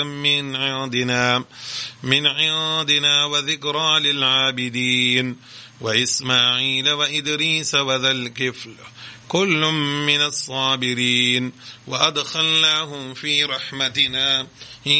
من عندنا وذكرى للعابدين وإسماعيل وإدريس وذا الكفل كل من الصابرين وأدخلناهم في رحمتنا